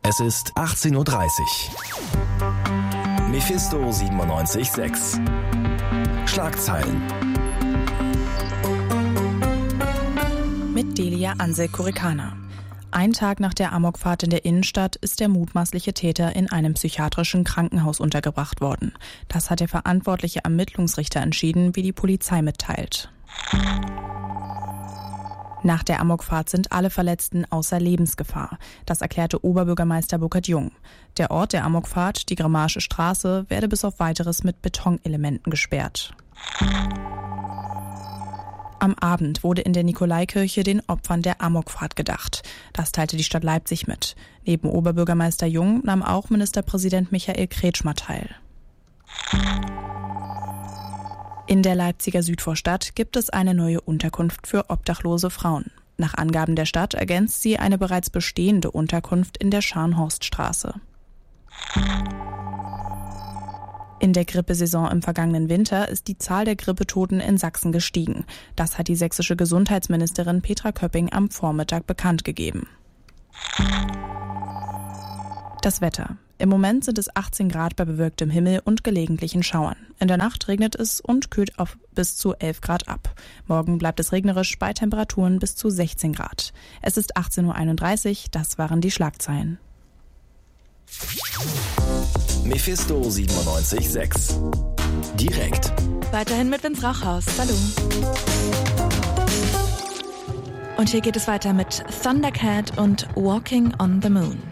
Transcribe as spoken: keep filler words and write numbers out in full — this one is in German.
Es ist achtzehn Uhr dreißig. Mephisto siebenundneunzig Komma sechs. Schlagzeilen. Mit Delia Ansel-Kurikana. Ein Tag nach der Amokfahrt in der Innenstadt ist der mutmaßliche Täter in einem psychiatrischen Krankenhaus untergebracht worden. Das hat der verantwortliche Ermittlungsrichter entschieden, wie die Polizei mitteilt. Nach der Amokfahrt sind alle Verletzten außer Lebensgefahr. Das erklärte Oberbürgermeister Burkhard Jung. Der Ort der Amokfahrt, die Grimmarsche Straße, werde bis auf Weiteres mit Betonelementen gesperrt. Am Abend wurde in der Nikolaikirche den Opfern der Amokfahrt gedacht. Das teilte die Stadt Leipzig mit. Neben Oberbürgermeister Jung nahm auch Ministerpräsident Michael Kretschmer teil. In der Leipziger Südvorstadt gibt es eine neue Unterkunft für obdachlose Frauen. Nach Angaben der Stadt ergänzt sie eine bereits bestehende Unterkunft in der Scharnhorststraße. In der Grippesaison im vergangenen Winter ist die Zahl der Grippetoten in Sachsen gestiegen. Das hat die sächsische Gesundheitsministerin Petra Köpping am Vormittag bekannt gegeben. Das Wetter. Im Moment sind es achtzehn Grad bei bewölktem Himmel und gelegentlichen Schauern. In der Nacht regnet es und kühlt auf bis zu elf Grad ab. Morgen bleibt es regnerisch bei Temperaturen bis zu sechzehn Grad. Es ist achtzehn Uhr einunddreißig, das waren die Schlagzeilen. Mephisto siebenundneunzig Komma sechs. Direkt. Weiterhin mit Vince Rauchhaus. Hallo. Und hier geht es weiter mit Thundercat und Walking on the Moon.